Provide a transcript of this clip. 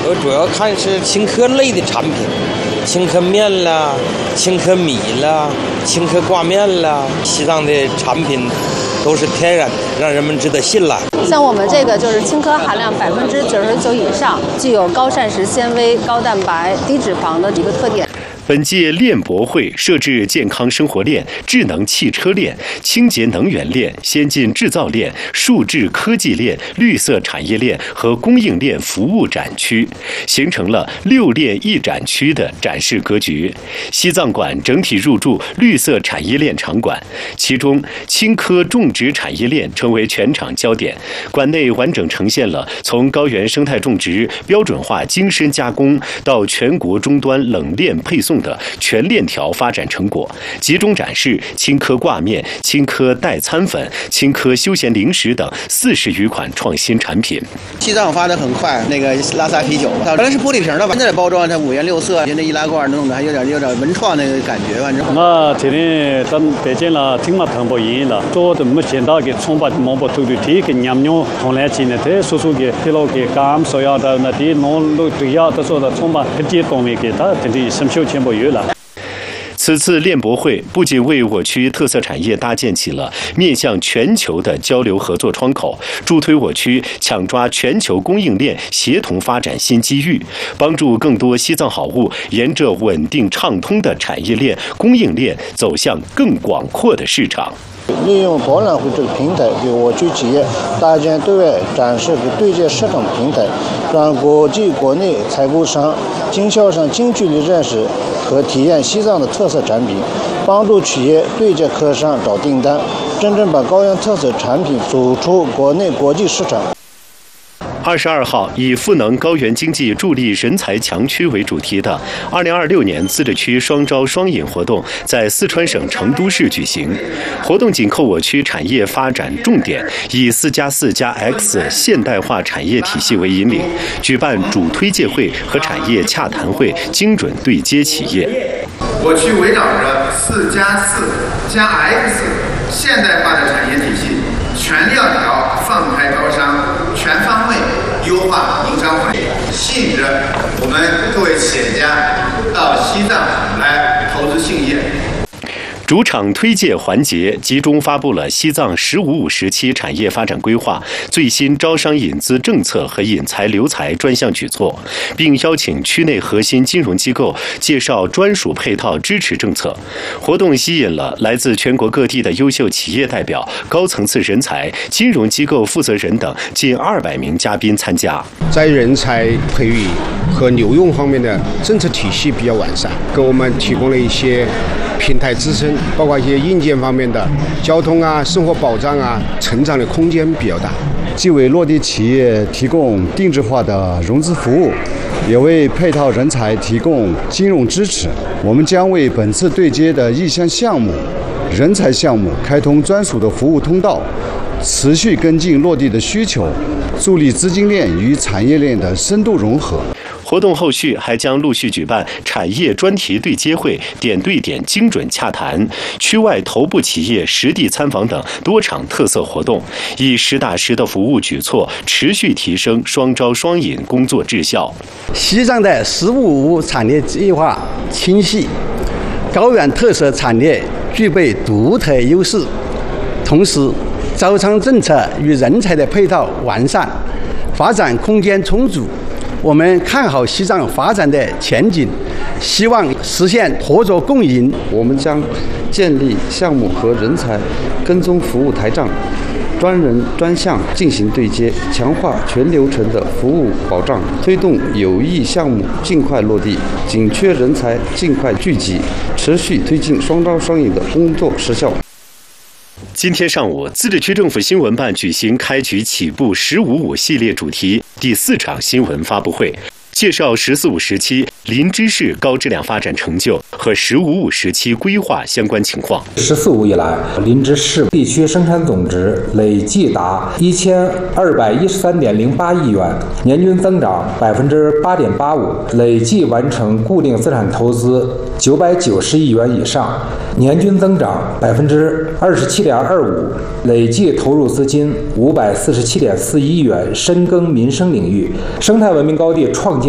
我主要看是青稞类的产品，青稞面啦、青稞米啦、青稞挂面啦，西藏的产品都是天然的，让人们值得信赖。 像我们这个就是青稞含量99%以上，具有高膳食纤维、高蛋白、低脂肪的一个特点。 本届链博会设置健康生活链、智能汽车链、清洁能源链、先进制造链、数字科技链、绿色产业链和供应链服务展区，形成了6链1展区的展示格局。西藏馆整体入驻绿色产业链场馆，其中青稞种植产业链成为全场焦点。馆内完整呈现了从高原生态种植标准化精深加工到全国终端冷链配送的全链条发展成果，集中展示青稞挂面、青稞代餐粉、青稞休闲零食等40余款创新产品。 西藏发展很快，那个拉萨啤酒本来是玻璃瓶的，现在包装它5颜6色，现在易拉罐弄的还有点文创那个感觉。反正我这里到北京了，听嘛谈不赢了，做的目前到给冲把毛不头的提给娘娘从来进的，这叔叔给给老给干所要的那地农路对要的说的冲把这地东西给他这里生锈全部有了。 此次链博会不仅为我区特色产业搭建起了面向全球的交流合作窗口，助推我区抢抓全球供应链协同发展新机遇，帮助更多西藏好物沿着稳定畅通的产业链、供应链走向更广阔的市场。 利用博览会这个平台，给我区企业搭建对外展示和对接市场平台，让国际国内采购商、经销商近距离认识和体验西藏的特色产品，帮助企业对接客商找订单，真正把高原特色产品走出国内国际市场。 22号以赋能高原经济助力人才强区为主题的2026年自治区双招双引活动在四川省成都市举行。活动紧扣我区产业发展重点，以4+4+X 现代化产业体系为引领，举办主推介会和产业洽谈会，精准对接企业。 我区围绕着4+4+X 现代化的产业体系，全链条放开招商，全方位优化营商环境，吸引着我们各位企业家到西藏来投资兴业。 主场推介环节集中发布了西藏“15-5”时期产业发展规划、最新招商引资政策和引才留才专项举措，并邀请区内核心金融机构介绍专属配套支持政策。活动吸引了来自全国各地的优秀企业代表、高层次人才、金融机构负责人等近200名嘉宾参加。 在人才培育和留用方面的政策体系比较完善，给我们提供了一些平台支撑，包括一些硬件方面的交通啊、生活保障啊，成长的空间比较大。 既为落地企业提供定制化的融资服务，也为配套人才提供金融支持。我们将为本次对接的意向项目、人才项目开通专属的服务通道，持续跟进落地的需求，助力资金链与产业链的深度融合。 活动后续还将陆续举办产业专题对接会、点对点精准洽谈、区外头部企业实地参访等多场特色活动，以实打实的服务举措持续提升双招双引工作质效。 西藏的“15-5”产业计划清晰，高原特色产业具备独特优势，同时招商政策与人才的配套完善，发展空间充足。我们看好西藏发展的前景，希望实现合作共赢。 我们将建立项目和人才跟踪服务台账，专人专项进行对接，强化全流程的服务保障，推动有益项目尽快落地，紧缺人才尽快聚集，持续推进双招双引的工作实效。 今天上午，自治区政府新闻办举行开局起步“15-5”系列主题第4场新闻发布会，介绍“14-5”时期林芝市高质量发展成就和“15-5”时期规划相关情况。 14-5以来，林芝市地区生产总值累计达1213.08亿元，年均增长8.85%，累计完成固定资产投资990亿元以上，年均增长27.25%，累计投入资金547.41亿元，深耕民生领域，生态文明高地创建